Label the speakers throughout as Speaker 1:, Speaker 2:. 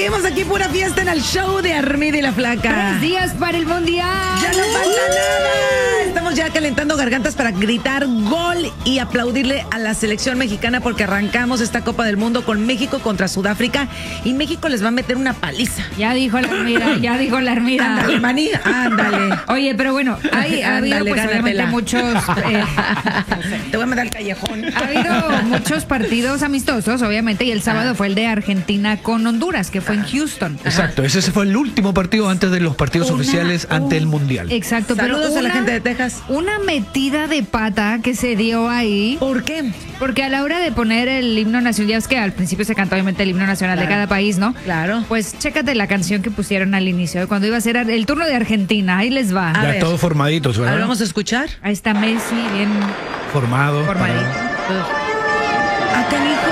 Speaker 1: seguimos aquí, pura fiesta en el show de Armida y la Flaca.
Speaker 2: 3 días para el Mundial.
Speaker 1: ¡Ya no falta nada! Estamos ya calentando gargantas para gritar gol y aplaudirle a la selección mexicana porque arrancamos esta Copa del Mundo con México contra Sudáfrica y México les va a meter una paliza.
Speaker 2: Ya dijo la Armida,
Speaker 1: Ándale, maní, ándale.
Speaker 2: Oye, pero bueno, ha habido pues obviamente muchos...
Speaker 1: Te voy a mandar al callejón.
Speaker 2: Ha habido muchos partidos amistosos, obviamente, y el sábado fue el de Argentina con Honduras, que fue en Houston.
Speaker 3: Exacto, ese fue el último partido antes de los partidos oficiales ante el Mundial.
Speaker 2: Exacto.
Speaker 1: Saludos
Speaker 2: pero
Speaker 1: a la gente de Texas.
Speaker 2: Una metida de pata que se dio ahí.
Speaker 1: ¿Por qué?
Speaker 2: Porque a la hora de poner el himno nacional, ya es que al principio se canta obviamente el himno nacional de cada país, ¿no?
Speaker 1: Claro.
Speaker 2: Pues chécate la canción que pusieron al inicio, cuando iba a ser el turno de Argentina, ahí les va.
Speaker 1: A
Speaker 3: Ya
Speaker 1: ver.
Speaker 3: todos formaditos, ¿verdad?
Speaker 1: Ahora vamos a escuchar.
Speaker 2: Ahí está Messi, bien
Speaker 3: Formado.
Speaker 2: formadito.
Speaker 1: Acá, hijo.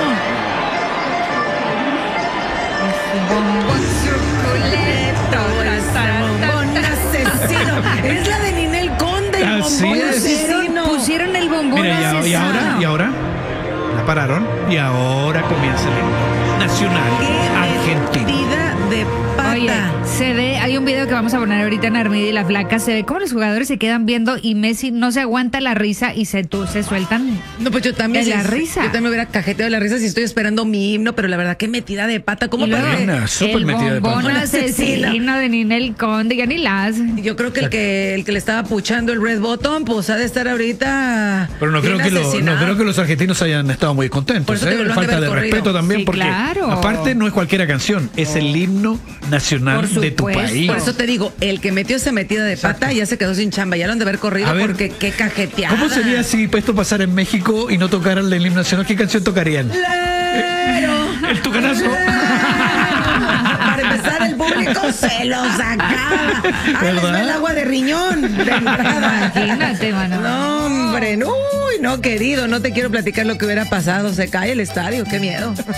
Speaker 2: Bombón
Speaker 1: Bombón asesino. Es la de Ninel Conde. El
Speaker 3: Así
Speaker 1: bombón
Speaker 3: es.
Speaker 1: asesino.
Speaker 2: Pusieron el bombón
Speaker 3: Mira,
Speaker 2: asesino.
Speaker 3: y ahora, la pararon y ahora comienza el himno nacional argentino.
Speaker 1: Metida de pata.
Speaker 2: Oye, se ve, hay un video que vamos a poner ahorita en Armida y la Flaca, se ve cómo los jugadores se quedan viendo y Messi no se aguanta la risa y se sueltan.
Speaker 1: No, pues yo también.
Speaker 2: De la risa.
Speaker 1: Yo también me hubiera cajeteado de la risa si estoy esperando mi himno, pero la verdad, qué metida de pata. ¿Cómo
Speaker 2: Y luego,
Speaker 1: puede?
Speaker 3: Buena, súper
Speaker 2: el
Speaker 3: metida de
Speaker 2: bombón
Speaker 3: pata.
Speaker 2: asesino de Ninel Conde, ya ni las.
Speaker 1: Yo creo que el que le estaba puchando el red button, pues ha de estar ahorita.
Speaker 3: Pero no creo,
Speaker 1: bien
Speaker 3: no
Speaker 1: asesinado.
Speaker 3: creo que los argentinos hayan estado muy
Speaker 1: Por
Speaker 3: contentos.
Speaker 1: eso te digo, lo han de
Speaker 3: Falta
Speaker 1: haber
Speaker 3: de
Speaker 1: corrido.
Speaker 3: respeto también,
Speaker 2: Sí,
Speaker 3: porque
Speaker 2: claro.
Speaker 3: aparte no es cualquiera canción, es el himno nacional
Speaker 2: Por
Speaker 3: de tu
Speaker 2: supuesto.
Speaker 3: país.
Speaker 1: Por eso te digo, el que metió esa metida de pata ya se quedó sin chamba. Ya lo han de haber corrido
Speaker 3: A ver,
Speaker 1: porque qué cajeteada.
Speaker 3: ¿Cómo sería si esto pasara en México y no tocaran el himno nacional? ¿Qué canción tocarían? El tucanazo.
Speaker 1: Para empezar, el público se lo sacaba. Ahí les va
Speaker 3: ¿Verdad?
Speaker 1: el agua de riñón de entrada.
Speaker 2: Imagínate, mano.
Speaker 1: No, hombre, no, uy, no, querido, no te quiero platicar lo que hubiera pasado. Se cae el estadio, qué miedo.